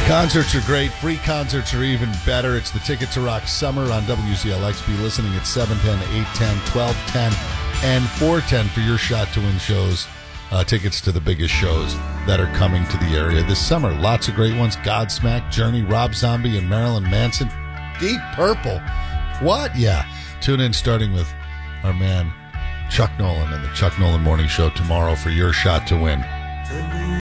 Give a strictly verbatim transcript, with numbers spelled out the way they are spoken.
Concerts are great. Free concerts are even better. It's the Ticket to Rock Summer on W Z L X. Be listening at seven ten, eight ten, twelve ten, and four ten for your shot to win shows. Uh, tickets to the biggest shows that are coming to the area this summer. Lots of great ones. Godsmack, Journey, Rob Zombie, and Marilyn Manson. Deep Purple. What? Yeah. Tune in starting with our man Chuck Nolan and the Chuck Nolan Morning Show tomorrow for your shot to win.